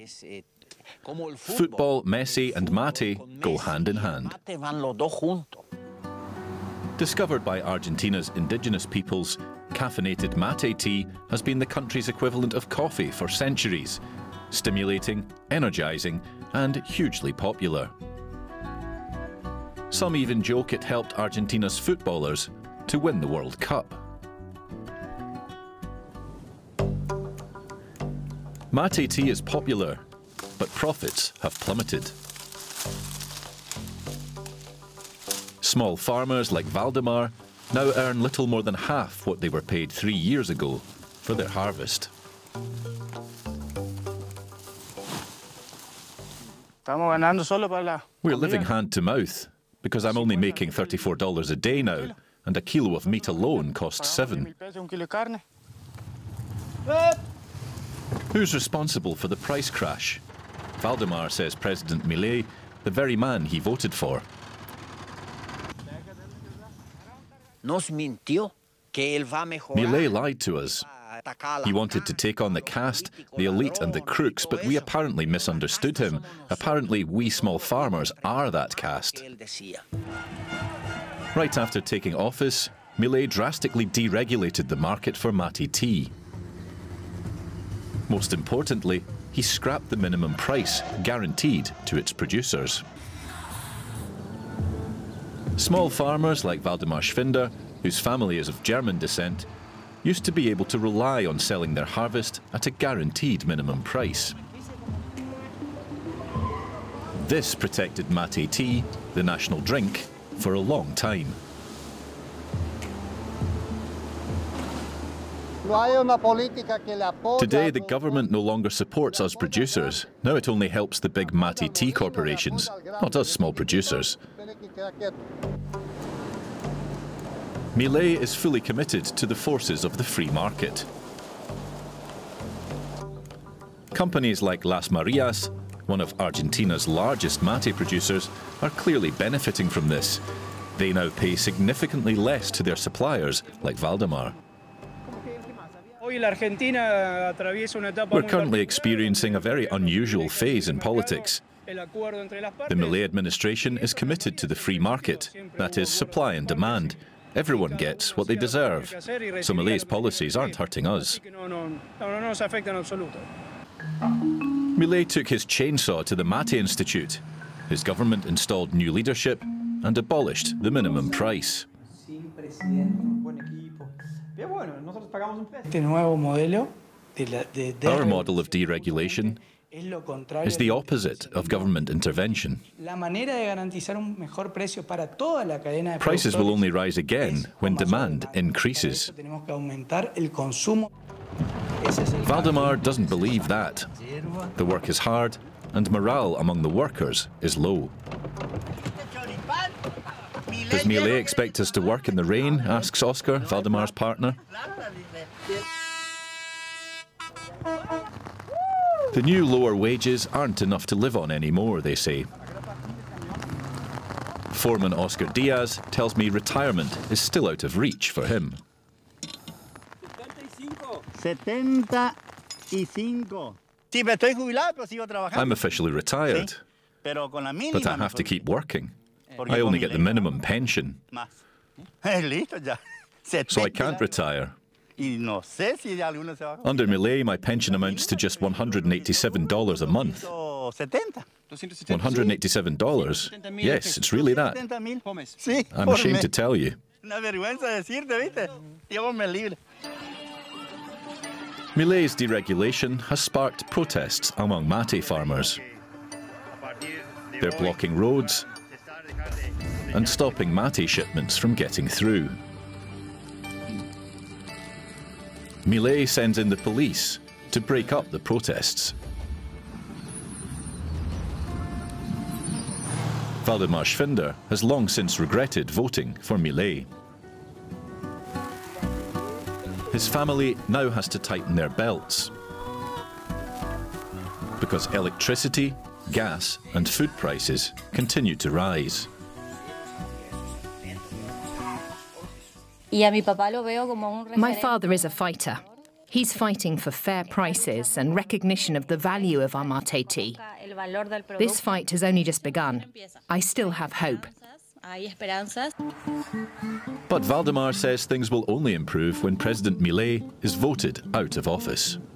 Football, Messi and mate go hand in hand. Discovered by Argentina's indigenous peoples, caffeinated mate tea has been the country's equivalent of coffee for centuries, stimulating, energizing, and hugely popular. Some even joke it helped Argentina's footballers to win the World Cup. Mate tea is popular, but profits have plummeted. Small farmers like Valdemar now earn little more than half what they were paid 3 years ago for their harvest. We're living hand to mouth, because I'm only making $34 a day now, and a kilo of meat alone costs $7. Who's responsible for the price crash? Valdemar says President Milei, the very man he voted for. Milei lied to us. He wanted to take on the caste, the elite and the crooks, but we apparently misunderstood him. Apparently, we small farmers are that caste. Right after taking office, Milei drastically deregulated the market for mate tea. Most importantly, he scrapped the minimum price guaranteed to its producers. Small farmers like Valdemar Schwinder, whose family is of German descent, used to be able to rely on selling their harvest at a guaranteed minimum price. This protected mate tea, the national drink, for a long time. Today, the government no longer supports us producers. Now it only helps the big mate tea corporations, not us small producers. Milei is fully committed to the forces of the free market. Companies like Las Marias, one of Argentina's largest mate producers, are clearly benefiting from this. They now pay significantly less to their suppliers, like Valdemar. We're currently experiencing a very unusual phase in politics. The Milei administration is committed to the free market, that is, supply and demand. Everyone gets what they deserve, so Milei's policies aren't hurting us. Milei took his chainsaw to the Mate Institute. His government installed new leadership and abolished the minimum price. Our model of deregulation is the opposite of government intervention. Prices will only rise again when demand increases. Valdemar doesn't believe that. The work is hard and morale among the workers is low. Does Milei expect us to work in the rain? Asks Oscar, Valdemar's partner. The new lower wages aren't enough to live on anymore, they say. Foreman Oscar Diaz tells me retirement is still out of reach for him. I'm officially retired, but I have to keep working. I only get the minimum pension, so I can't retire. Under Milei, my pension amounts to just $187 a month. $187? Yes, it's really that. I'm ashamed to tell you. Milei's deregulation has sparked protests among mate farmers. They're blocking roads and stopping mate shipments from getting through. Milei sends in the police to break up the protests. Valdemar Schwinder has long since regretted voting for Milei. His family now has to tighten their belts because electricity, gas and food prices continue to rise. My father is a fighter. He's fighting for fair prices and recognition of the value of our matete. This fight has only just begun. I still have hope. But Valdemar says things will only improve when President Milei is voted out of office.